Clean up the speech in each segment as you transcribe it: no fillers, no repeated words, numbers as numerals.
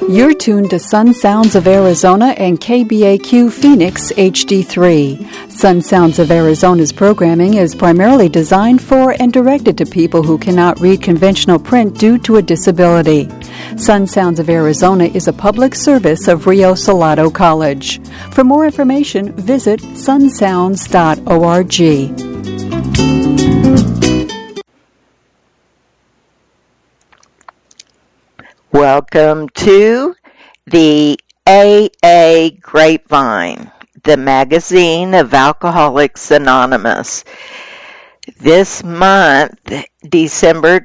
You're tuned to Sun Sounds of Arizona and KBAQ Phoenix HD3. Sun Sounds of Arizona's programming is primarily designed for and directed to people who cannot read conventional print due to a disability. Sun Sounds of Arizona is a public service of Rio Salado College. For more information, visit sunsounds.org. Welcome to the AA Grapevine, the magazine of Alcoholics Anonymous. This month, December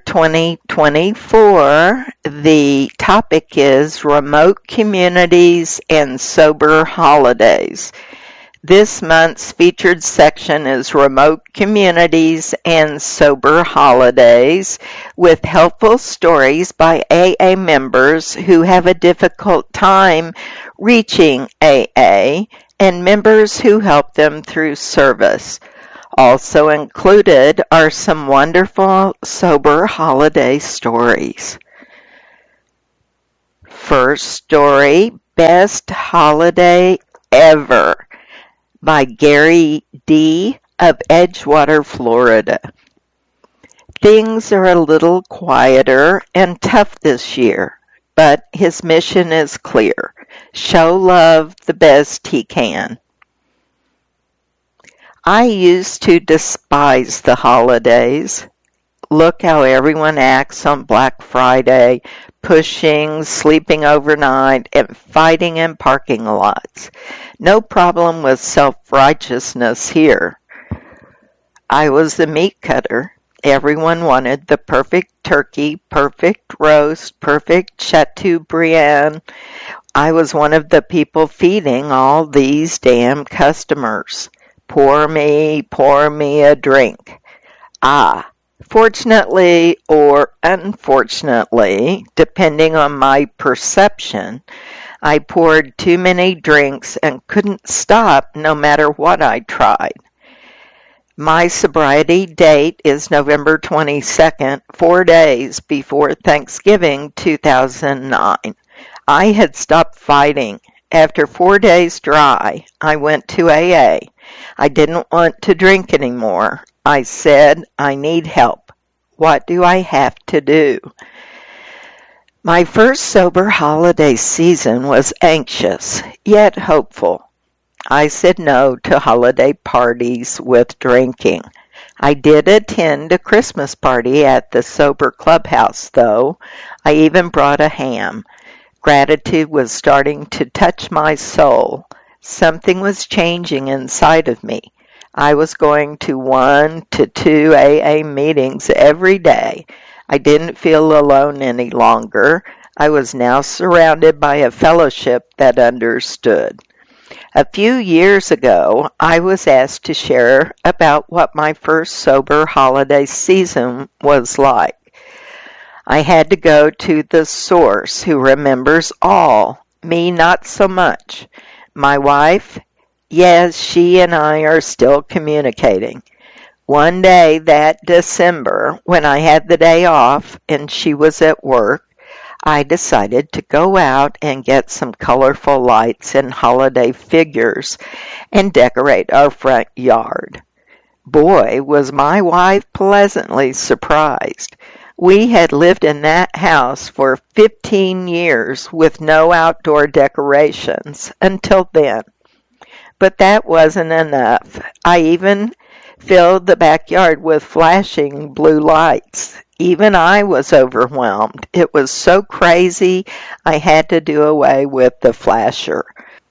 2024, the topic is Remote Communities and Sober Holidays. This month's featured section is Remote Communities and Sober Holidays, with helpful stories by AA members who have a difficult time reaching AA and members who help them through service. Also included are some wonderful sober holiday stories. First story, Best Holiday Ever, by Gary D. of Edgewater, Florida. Things are a little quieter and tough this year, but his mission is clear: show love the best he can. I used to despise the holidays. Look how everyone acts on Black Friday, pushing, sleeping overnight, and fighting in parking lots. No problem with self-righteousness here. I was the meat cutter. Everyone wanted the perfect turkey, perfect roast, perfect Chateaubriand. I was one of the people feeding all these damn customers. Pour me a drink. Fortunately or unfortunately, depending on my perception, I poured too many drinks and couldn't stop no matter what I tried. My sobriety date is November 22nd, 4 days before Thanksgiving 2009. I had stopped fighting. After 4 days dry, I went to AA. I didn't want to drink anymore. I said, I need help. What do I have to do? My first sober holiday season was anxious, yet hopeful. I said no to holiday parties with drinking. I did attend a Christmas party at the Sober Clubhouse, though. I even brought a ham. Gratitude was starting to touch my soul. Something was changing inside of me. I was going to 1 to 2 AA meetings every day. I didn't feel alone any longer. I was now surrounded by a fellowship that understood. A few years ago, I was asked to share about what my first sober holiday season was like. I had to go to the source who remembers all, me not so much. My wife, yes, she and I are still communicating. One day that December, when I had the day off and she was at work, I decided to go out and get some colorful lights and holiday figures and decorate our front yard. Boy, was my wife pleasantly surprised. We had lived in that house for 15 years with no outdoor decorations until then. But that wasn't enough. I even filled the backyard with flashing blue lights. Even I was overwhelmed. It was so crazy, I had to do away with the flasher.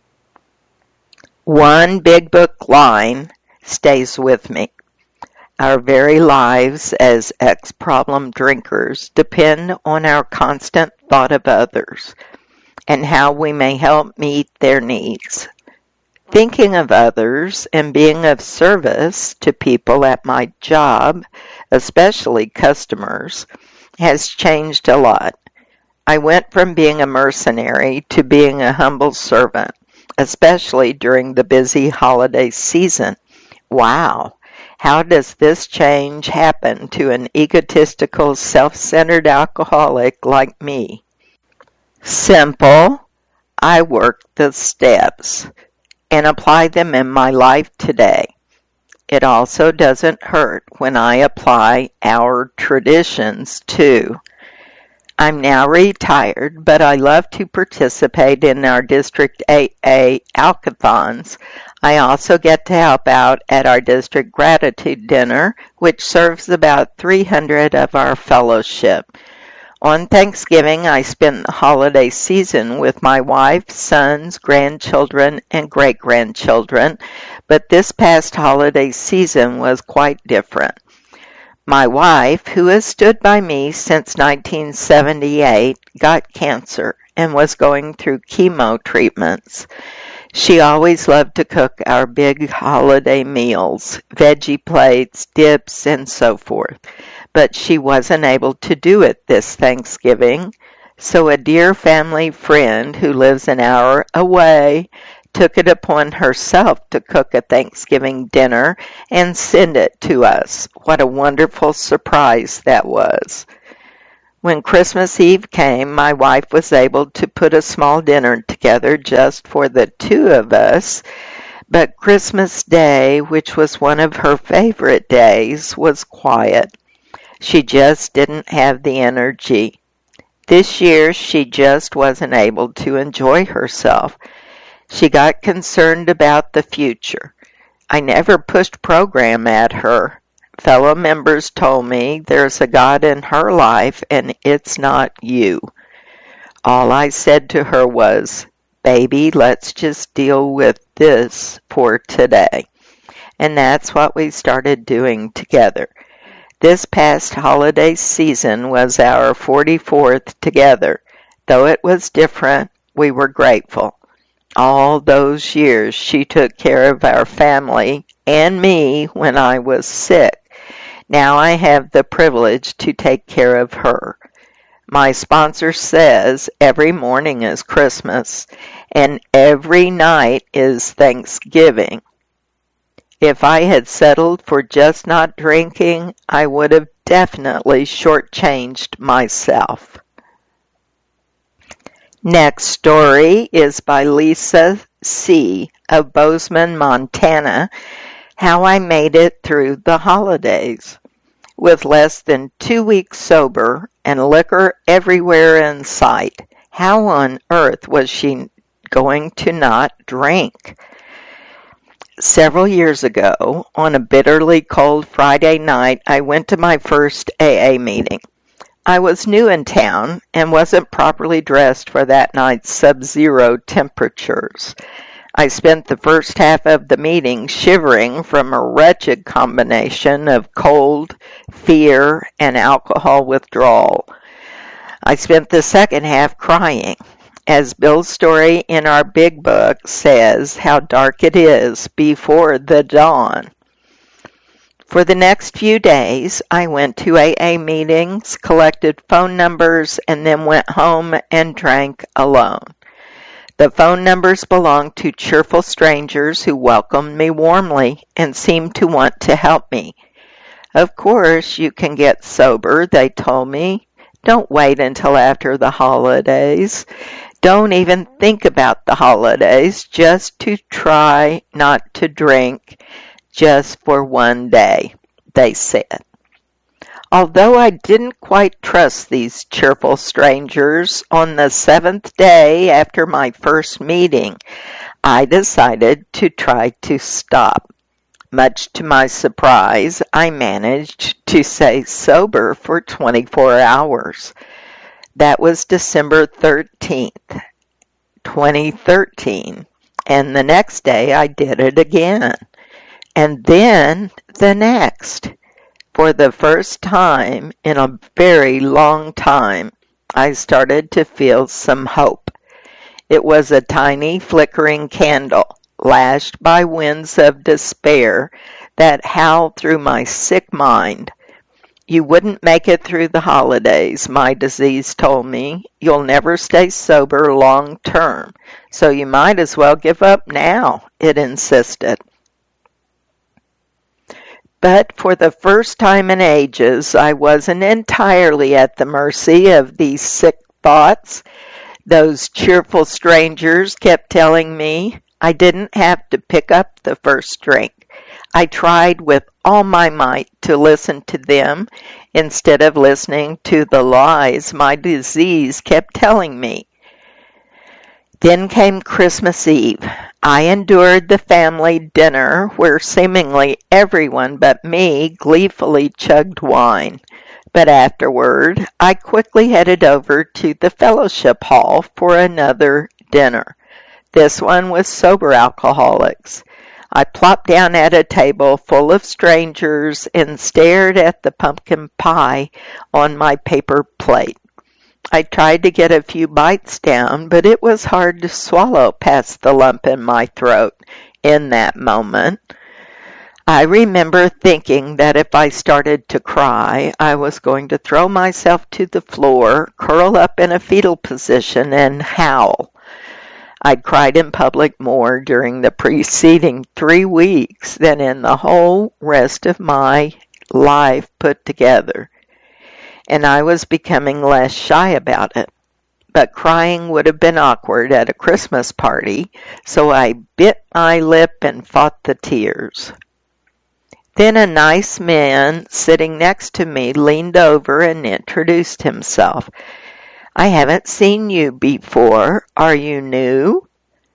One big book line stays with me. Our very lives as ex-problem drinkers depend on our constant thought of others and how we may help meet their needs. Thinking of others and being of service to people at my job, especially customers, has changed a lot. I went from being a mercenary to being a humble servant, especially during the busy holiday season. Wow! How does this change happen to an egotistical, self-centered alcoholic like me? Simple. I work the steps and apply them in my life today. It also doesn't hurt when I apply our traditions too. I'm now retired, but I love to participate in our District AA Alcathons. I also get to help out at our District Gratitude Dinner, which serves about 300 of our fellowship. On Thanksgiving, I spent the holiday season with my wife, sons, grandchildren, and great-grandchildren, but this past holiday season was quite different. My wife, who has stood by me since 1978, got cancer and was going through chemo treatments. She always loved to cook our big holiday meals, veggie plates, dips, and so forth, but she wasn't able to do it this Thanksgiving, so a dear family friend who lives an hour away took it upon herself to cook a Thanksgiving dinner and send it to us. What a wonderful surprise that was. When Christmas Eve came, my wife was able to put a small dinner together just for the two of us, but Christmas Day, which was one of her favorite days, was quiet. She just didn't have the energy. This year, she just wasn't able to enjoy herself. She got concerned about the future. I never pushed program at her. Fellow members told me there's a God in her life and it's not you. All I said to her was, "Baby, let's just deal with this for today." And that's what we started doing together. This past holiday season was our 44th together. Though it was different, we were grateful. All those years she took care of our family and me when I was sick. Now I have the privilege to take care of her. My sponsor says every morning is Christmas and every night is Thanksgiving. If I had settled for just not drinking, I would have definitely shortchanged myself. Next story is by Lisa C. of Bozeman, Montana, How I Made It Through the Holidays. With less than 2 weeks sober and liquor everywhere in sight, how on earth was she going to not drink? Several years ago, on a bitterly cold Friday night, I went to my first AA meeting. I was new in town and wasn't properly dressed for that night's sub-zero temperatures. I spent the first half of the meeting shivering from a wretched combination of cold, fear, and alcohol withdrawal. I spent the second half crying. As Bill's story in our big book says, how dark it is before the dawn. For the next few days, I went to AA meetings, collected phone numbers, and then went home and drank alone. The phone numbers belonged to cheerful strangers who welcomed me warmly and seemed to want to help me. Of course, you can get sober, they told me. Don't wait until after the holidays. Don't even think about the holidays, just to try not to drink just for one day, they said. Although I didn't quite trust these cheerful strangers, on the 7th day after my first meeting, I decided to try to stop. Much to my surprise, I managed to stay sober for 24 hours. That was December 13th, 2013, and the next day I did it again. And then the next. For the first time in a very long time, I started to feel some hope. It was a tiny flickering candle, lashed by winds of despair, that howled through my sick mind. You wouldn't make it through the holidays, my disease told me. You'll never stay sober long term, so you might as well give up now, it insisted. But for the first time in ages, I wasn't entirely at the mercy of these sick thoughts. Those cheerful strangers kept telling me I didn't have to pick up the first drink. I tried with all my might to listen to them instead of listening to the lies my disease kept telling me. Then came Christmas Eve. I endured the family dinner where seemingly everyone but me gleefully chugged wine. But afterward, I quickly headed over to the fellowship hall for another dinner. This one with sober alcoholics. I plopped down at a table full of strangers and stared at the pumpkin pie on my paper plate. I tried to get a few bites down, but it was hard to swallow past the lump in my throat in that moment. I remember thinking that if I started to cry, I was going to throw myself to the floor, curl up in a fetal position, and howl. I'd cried in public more during the preceding 3 weeks than in the whole rest of my life put together, and I was becoming less shy about it. But crying would have been awkward at a Christmas party, so I bit my lip and fought the tears. Then a nice man sitting next to me leaned over and introduced himself. "I haven't seen you before. Are you new?"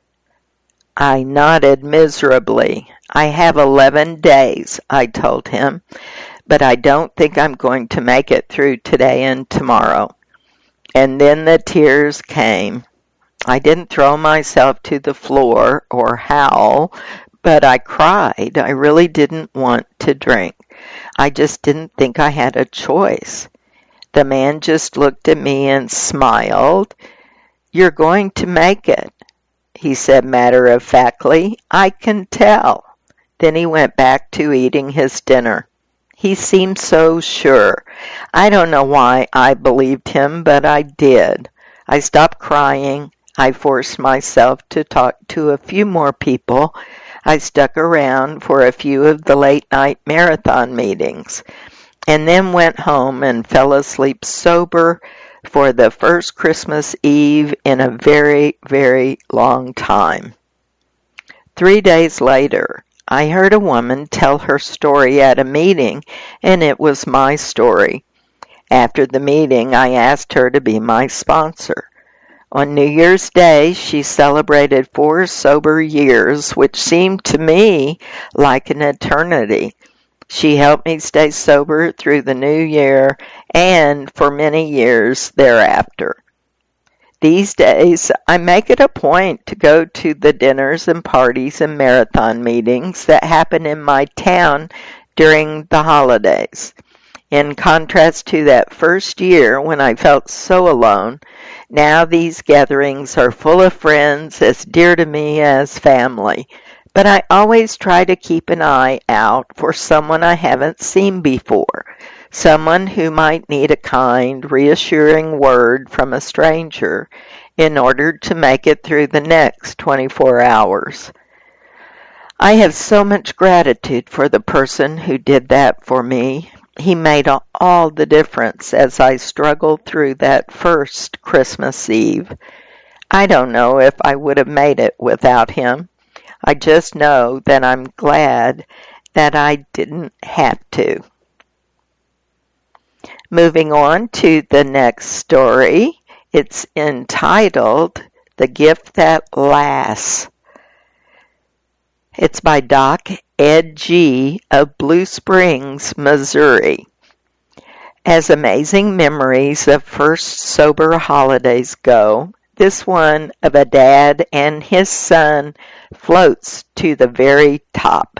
I nodded miserably. "I have 11 days, I told him, "but I don't think I'm going to make it through today and tomorrow." And then the tears came. I didn't throw myself to the floor or howl, but I cried. I really didn't want to drink. I just didn't think I had a choice. The man just looked at me and smiled. "You're going to make it," he said matter-of-factly. "I can tell." Then he went back to eating his dinner. He seemed so sure. I don't know why I believed him, but I did. I stopped crying. I forced myself to talk to a few more people. I stuck around for a few of the late-night marathon meetings, and then went home and fell asleep sober for the first Christmas Eve in a very, very long time. 3 days later, I heard a woman tell her story at a meeting, and it was my story. After the meeting, I asked her to be my sponsor. On New Year's Day, she celebrated 4 sober years, which seemed to me like an eternity. She helped me stay sober through the new year and for many years thereafter. These days, I make it a point to go to the dinners and parties and marathon meetings that happen in my town during the holidays. In contrast to that first year when I felt so alone, now these gatherings are full of friends as dear to me as family. But I always try to keep an eye out for someone I haven't seen before, someone who might need a kind, reassuring word from a stranger in order to make it through the next 24 hours. I have so much gratitude for the person who did that for me. He made all the difference as I struggled through that first Christmas Eve. I don't know if I would have made it without him. I just know that I'm glad that I didn't have to. Moving on to the next story. It's entitled The Gift That Lasts. It's by Doc Ed G. of Blue Springs, Missouri. As amazing memories of first sober holidays go, this one of a dad and his son floats to the very top.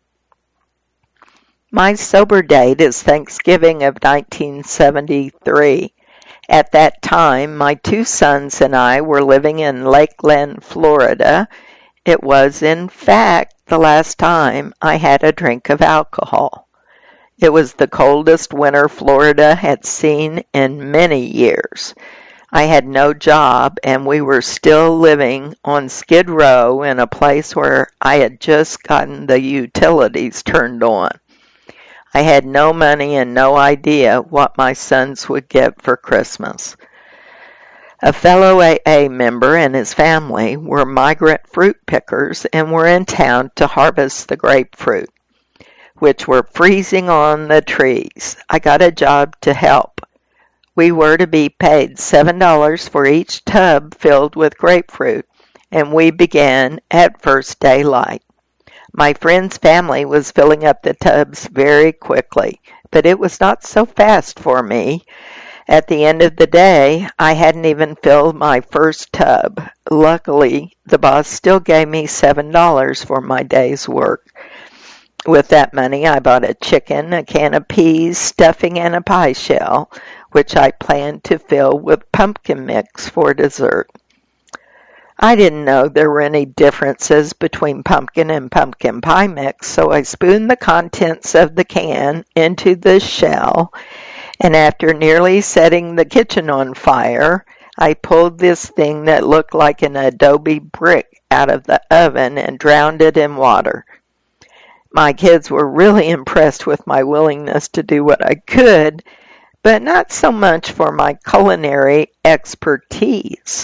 My sober date is Thanksgiving of 1973. At that time, my 2 sons and I were living in Lakeland, Florida. It was, in fact, the last time I had a drink of alcohol. It was the coldest winter Florida had seen in many years. I had no job, and we were still living on Skid Row in a place where I had just gotten the utilities turned on. I had no money and no idea what my sons would get for Christmas. A fellow AA member and his family were migrant fruit pickers and were in town to harvest the grapefruit, which were freezing on the trees. I got a job to help. We were to be paid $7 for each tub filled with grapefruit, and we began at first daylight. My friend's family was filling up the tubs very quickly, but it was not so fast for me. At the end of the day, I hadn't even filled my first tub. Luckily, the boss still gave me $7 for my day's work. With that money, I bought a chicken, a can of peas, stuffing, and a pie shell, which I planned to fill with pumpkin mix for dessert. I didn't know there were any differences between pumpkin and pumpkin pie mix, so I spooned the contents of the can into the shell, and after nearly setting the kitchen on fire, I pulled this thing that looked like an adobe brick out of the oven and drowned it in water. My kids were really impressed with my willingness to do what I could, but not so much for my culinary expertise.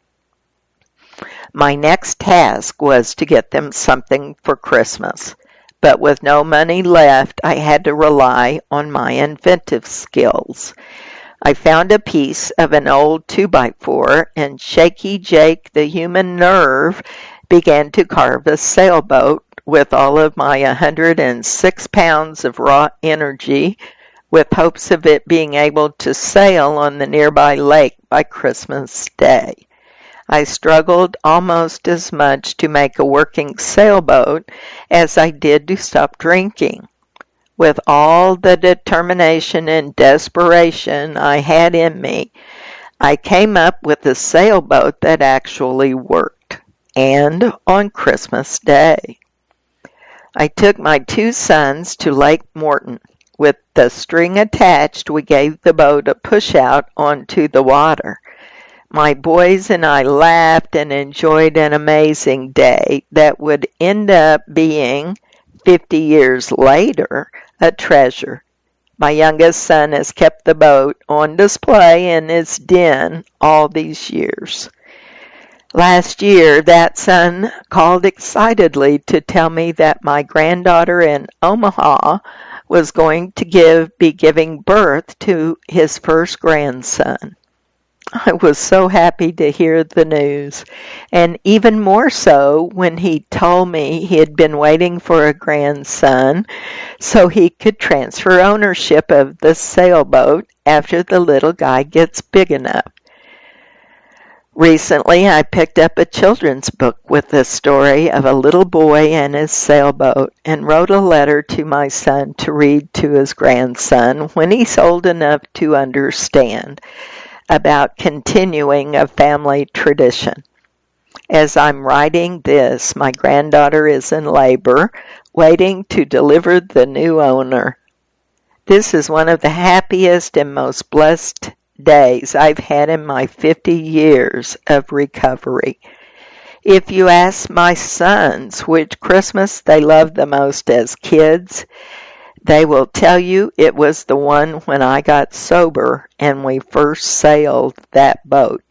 My next task was to get them something for Christmas, but with no money left, I had to rely on my inventive skills. I found a piece of an old 2x4, and Shaky Jake, the human nerve, began to carve a sailboat with all of my 106 pounds of raw energy, with hopes of it being able to sail on the nearby lake by Christmas Day. I struggled almost as much to make a working sailboat as I did to stop drinking. With all the determination and desperation I had in me, I came up with a sailboat that actually worked, and on Christmas Day. I took my 2 sons to Lake Morton. With the string attached, we gave the boat a push out onto the water. My boys and I laughed and enjoyed an amazing day that would end up being, 50 years later, a treasure. My youngest son has kept the boat on display in his den all these years. Last year, that son called excitedly to tell me that my granddaughter in Omaha was going to be giving birth to his first grandson. I was so happy to hear the news, and even more so when he told me he had been waiting for a grandson so he could transfer ownership of the sailboat after the little guy gets big enough. Recently, I picked up a children's book with the story of a little boy and his sailboat and wrote a letter to my son to read to his grandson when he's old enough to understand about continuing a family tradition. As I'm writing this, my granddaughter is in labor, waiting to deliver the new owner. This is one of the happiest and most blessed days I've had in my 50 years of recovery. If you ask my sons which Christmas they loved the most as kids, they will tell you it was the one when I got sober and we first sailed that boat.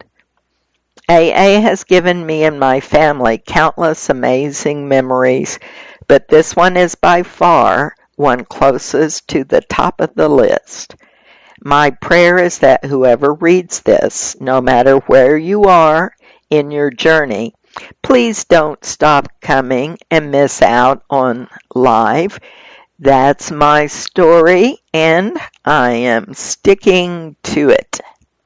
AA has given me and my family countless amazing memories, but this one is by far one closest to the top of the list. My prayer is that whoever reads this, no matter where you are in your journey, please don't stop coming and miss out on live. That's my story, and I am sticking to it.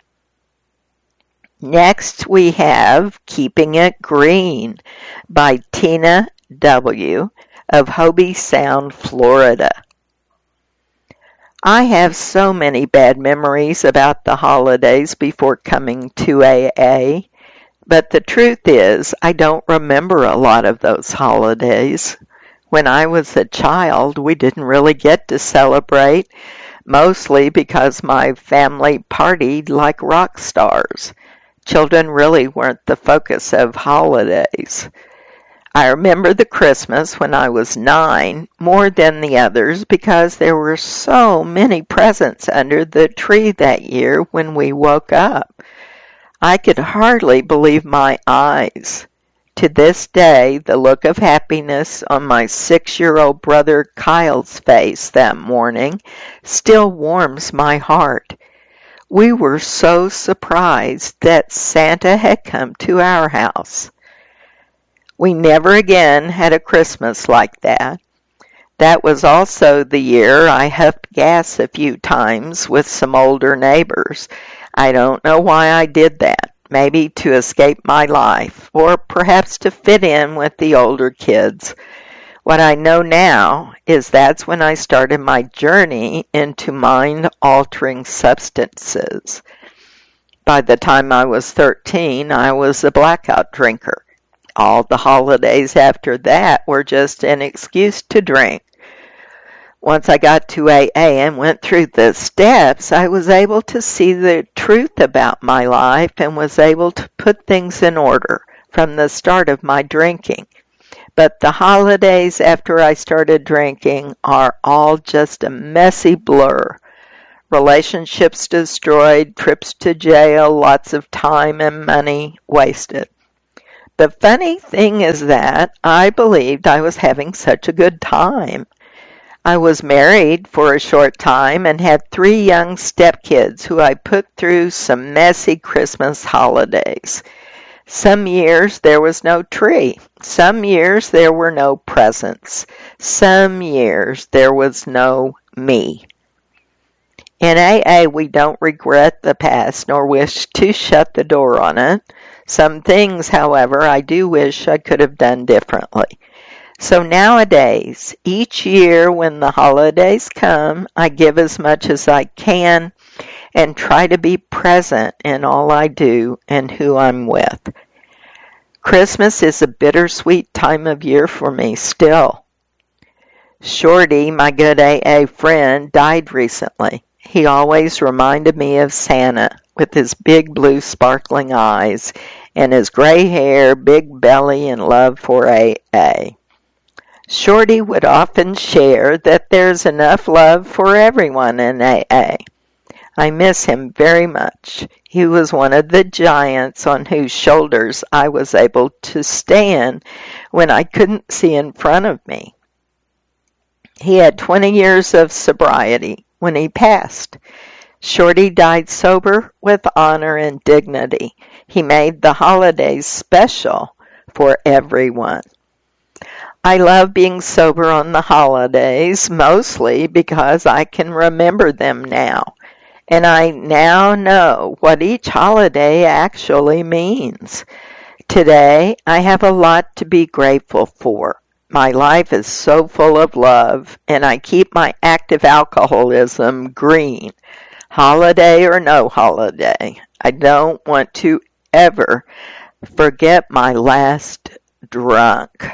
Next, we have Keeping It Green by Tina W. of Hobie Sound, Florida. I have so many bad memories about the holidays before coming to AA, but the truth is I don't remember a lot of those holidays. When I was a child, we didn't really get to celebrate, mostly because my family partied like rock stars. Children really weren't the focus of holidays. I remember the Christmas when I was 9 more than the others because there were so many presents under the tree that year when we woke up. I could hardly believe my eyes. To this day, the look of happiness on my 6-year-old brother Kyle's face that morning still warms my heart. We were so surprised that Santa had come to our house. We never again had a Christmas like that. That was also the year I huffed gas a few times with some older neighbors. I don't know why I did that. Maybe to escape my life, or perhaps to fit in with the older kids. What I know now is that's when I started my journey into mind-altering substances. By the time I was 13, I was a blackout drinker. All the holidays after that were just an excuse to drink. Once I got to AA and went through the steps, I was able to see the truth about my life and was able to put things in order from the start of my drinking. But the holidays after I started drinking are all just a messy blur. Relationships destroyed, trips to jail, lots of time and money wasted. The funny thing is that I believed I was having such a good time. I was married for a short time and had 3 young stepkids who I put through some messy Christmas holidays. Some years there was no tree. Some years there were no presents. Some years there was no me. In AA, we don't regret the past nor wish to shut the door on it. Some things, however, I do wish I could have done differently. So nowadays, each year when the holidays come, I give as much as I can and try to be present in all I do and who I'm with. Christmas is a bittersweet time of year for me still. Shorty, my good AA friend, died recently. He always reminded me of Santa with his big blue sparkling eyes and his gray hair, big belly, and love for AA. Shorty would often share that there's enough love for everyone in AA. I miss him very much. He was one of the giants on whose shoulders I was able to stand when I couldn't see in front of me. He had 20 years of sobriety when he passed. Shorty died sober with honor and dignity. He made the holidays special for everyone. I love being sober on the holidays, mostly because I can remember them now, and I now know what each holiday actually means. Today, I have a lot to be grateful for. My life is so full of love, and I keep my active alcoholism green, holiday or no holiday. I don't want to ever forget my last drunk.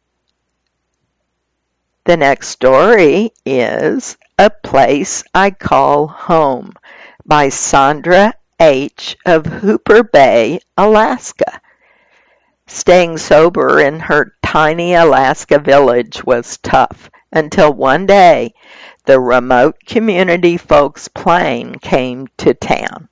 The next story is A Place I Call Home by Sandra H. of Hooper Bay, Alaska. Staying sober in her tiny Alaska village was tough until one day the remote community folks' plane came to town.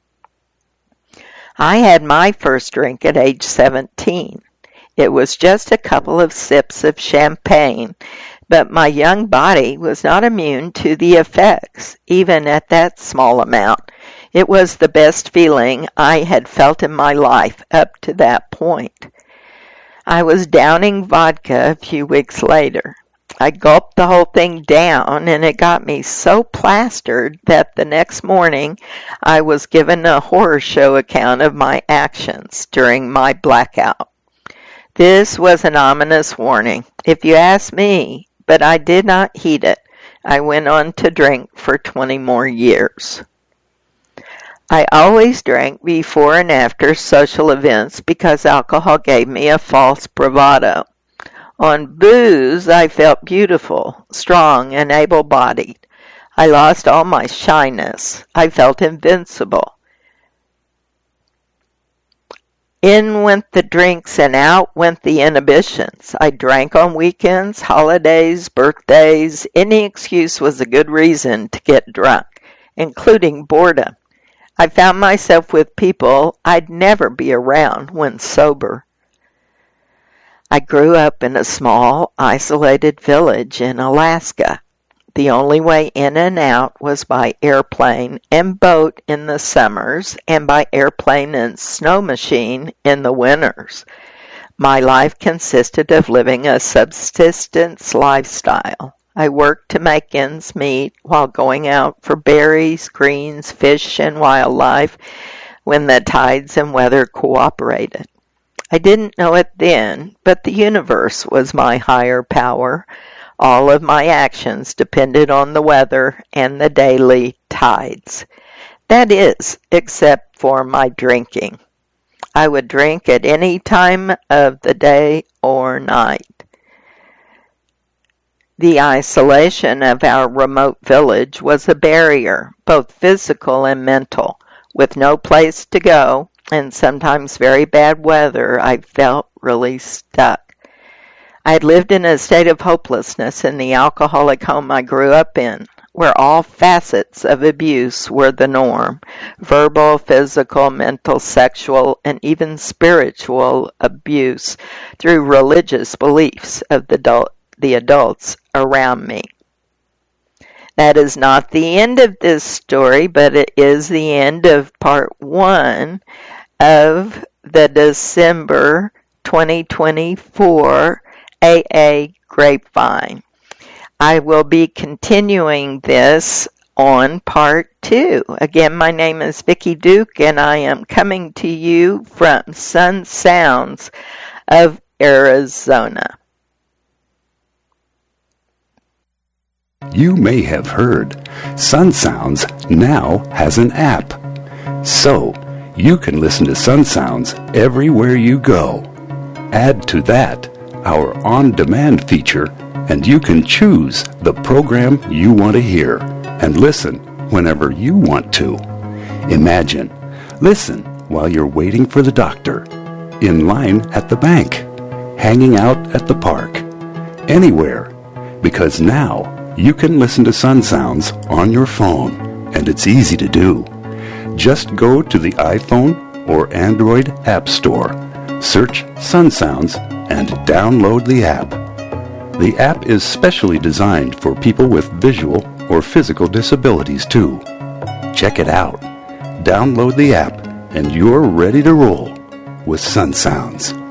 I had my first drink at age 17. It was just a couple of sips of champagne, but my young body was not immune to the effects, even at that small amount. It was the best feeling I had felt in my life up to that point. I was downing vodka a few weeks later. I gulped the whole thing down, and it got me so plastered that the next morning I was given a horror show account of my actions during my blackout. This was an ominous warning, if you ask me, but I did not heed it. I went on to drink for 20 more years. I always drank before and after social events because alcohol gave me a false bravado. On booze, I felt beautiful, strong, and able-bodied. I lost all my shyness. I felt invincible. In went the drinks and out went the inhibitions. I drank on weekends, holidays, birthdays. Any excuse was a good reason to get drunk, including boredom. I found myself with people I'd never be around when sober. I grew up in a small, isolated village in Alaska. The only way in and out was by airplane and boat in the summers and by airplane and snow machine in the winters. My life consisted of living a subsistence lifestyle. I worked to make ends meet while going out for berries, greens, fish, and wildlife when the tides and weather cooperated. I didn't know it then, but the universe was my higher power. All of my actions depended on the weather and the daily tides. That is, except for my drinking. I would drink at any time of the day or night. The isolation of our remote village was a barrier, both physical and mental. With no place to go, and sometimes very bad weather, I felt really stuck. I had lived in a state of hopelessness in the alcoholic home I grew up in, where all facets of abuse were the norm: verbal, physical, mental, sexual, and even spiritual abuse through religious beliefs of the adults around me. That is not the end of this story, but it is the end of part 1 of the December 2024 AA Grapevine. I will be continuing this on part 2. Again, my name is Vicki Duke, and I am coming to you from Sun Sounds of Arizona. You may have heard Sun Sounds now has an app. So, you can listen to Sun Sounds everywhere you go. Add to that our on-demand feature, and you can choose the program you want to hear and listen whenever you want to. Imagine, listen while you're waiting for the doctor, in line at the bank, hanging out at the park, anywhere, because now you can listen to Sun Sounds on your phone, and it's easy to do. Just go to the iPhone or Android App Store, search Sun Sounds, and download the app. The app is specially designed for people with visual or physical disabilities too. Check it out. Download the app, and you're ready to roll with Sun Sounds.